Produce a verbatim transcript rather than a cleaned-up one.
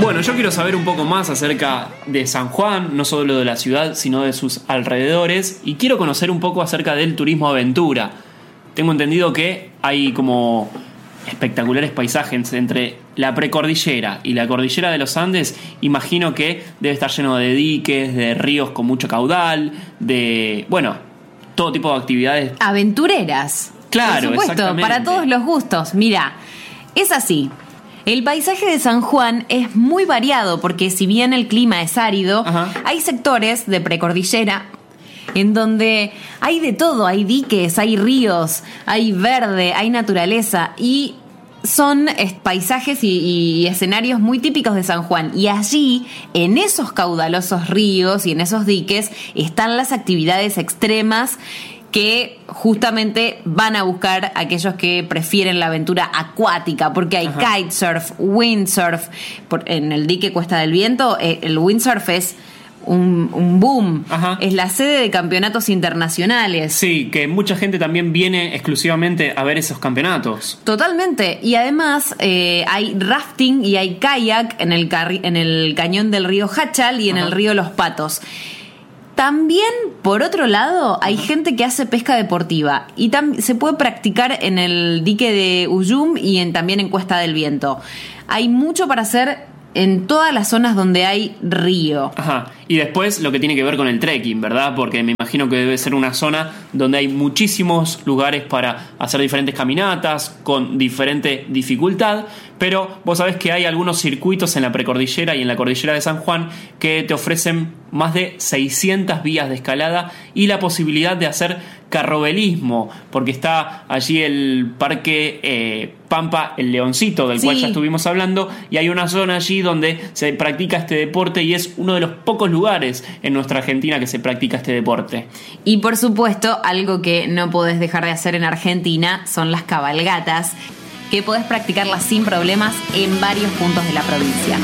Bueno, yo quiero saber un poco más acerca de San Juan, no solo de la ciudad, sino de sus alrededores, y quiero conocer un poco acerca del turismo aventura. Tengo entendido que hay como espectaculares paisajes entre la precordillera y la cordillera de los Andes. Imagino que debe estar lleno de diques, de ríos con mucho caudal, de, bueno, todo tipo de actividades aventureras. Claro, por supuesto, exactamente. Para todos los gustos. Mira, es así. El paisaje de San Juan es muy variado porque si bien el clima es árido, Ajá. hay sectores de precordillera en donde hay de todo, hay diques, hay ríos, hay verde, hay naturaleza y son eh, paisajes y, y escenarios muy típicos de San Juan. Y allí, en esos caudalosos ríos y en esos diques, están las actividades extremas que justamente van a buscar aquellos que prefieren la aventura acuática, porque hay Ajá. kitesurf, windsurf. Por, en el dique Cuesta del Viento, eh, el windsurf es un, un boom. Ajá. Es la sede de campeonatos internacionales. Sí, que mucha gente también viene exclusivamente a ver esos campeonatos. Totalmente. Y además eh, hay rafting y hay kayak en el, carri- en el cañón del río Hachal y en Ajá. el río Los Patos. También, por otro lado, hay gente que hace pesca deportiva y tam- se puede practicar en el dique de Uyum y en, también en Cuesta del Viento. Hay mucho para hacer en todas las zonas donde hay río. Ajá. Y después lo que tiene que ver con el trekking, ¿verdad? Porque me imagino que debe ser una zona donde hay muchísimos lugares para hacer diferentes caminatas con diferente dificultad, pero vos sabés que hay algunos circuitos en la precordillera y en la cordillera de San Juan que te ofrecen más de seiscientas vías de escalada y la posibilidad de hacer carrobelismo, porque está allí el parque eh, Pampa El Leoncito, del sí. cual ya estuvimos hablando, y hay una zona allí donde se practica este deporte y es uno de los pocos lugares en nuestra Argentina que se practica este deporte. Y por supuesto, algo que no podés dejar de hacer en Argentina son las cabalgatas, que podés practicarlas sin problemas en varios puntos de la provincia.